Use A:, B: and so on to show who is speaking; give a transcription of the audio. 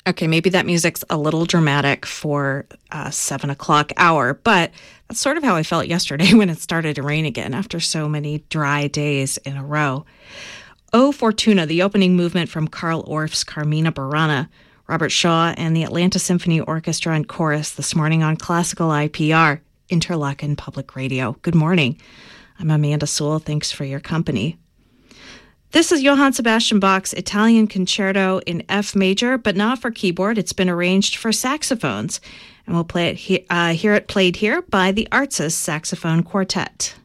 A: Okay, maybe that music's a little dramatic for 7 o'clock hour, but that's sort of how I felt yesterday when it started to rain again after so many dry days in a row. O Fortuna, the opening movement from Carl Orff's Carmina Burana. Robert Shaw and the Atlanta Symphony Orchestra and Chorus this morning on Classical IPR, Interlaken Public Radio. Good morning. I'm Amanda Sewell. Thanks for your company. This is Johann Sebastian Bach's Italian Concerto in F major, but not for keyboard. It's been arranged for saxophones, and we'll hear it played here by the Artsis Saxophone Quartet.